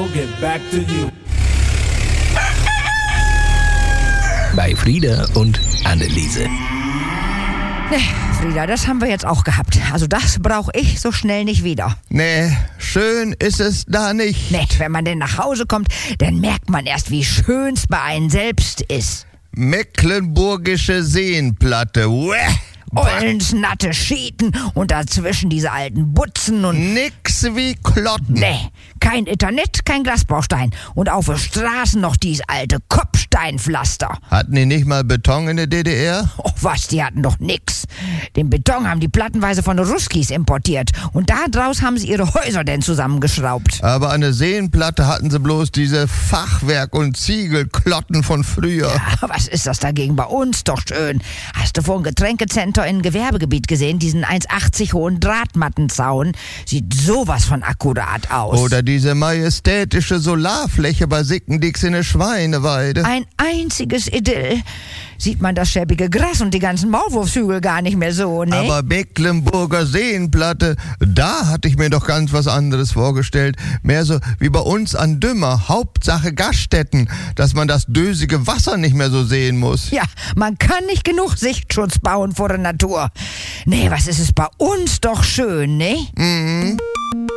will get back to you. Bei Frieda und Anneliese. Ne, Frieda, das haben wir jetzt auch gehabt. Also das brauche ich so schnell nicht wieder. Nee, schön ist es da nicht. Ne, wenn man denn nach Hause kommt, dann merkt man erst, wie schön's bei einem selbst ist. Mecklenburgische Seenplatte. Uäh. Ollensnatte Schieten und dazwischen diese alten Butzen und... Nix wie Klotten. Ne, kein Ethernet, kein Glasbaustein. Und auf der Straße noch dies alte Kopfsteinpflaster. Hatten die nicht mal Beton in der DDR? Oh was, die hatten doch nix. Den Beton haben die plattenweise von den Ruskis importiert. Und da draus haben sie ihre Häuser denn zusammengeschraubt. Aber an der Seenplatte hatten sie bloß diese Fachwerk- und Ziegelklotten von früher. Ja, was ist das dagegen bei uns? Doch schön. Hast du vor dem Getränkecenter in Gewerbegebiet gesehen? Diesen 1,80 hohen Drahtmattenzaun. Sieht sowas von akkurat aus. Oder diese majestätische Solarfläche bei Sickendix in der Schweineweide. Ein einziges Idyll. Sieht man das schäbige Gras und die ganzen Maulwurfshügel gar nicht mehr so, ne? Aber Mecklenburger Seenplatte, da hatte ich mir doch ganz was anderes vorgestellt. Mehr so wie bei uns an Dümmer. Hauptsache Gaststätten, dass man das dösige Wasser nicht mehr so sehen muss. Ja, man kann nicht genug Sichtschutz bauen vor der Natur. Nee, was ist es bei uns doch schön, ne? Mhm.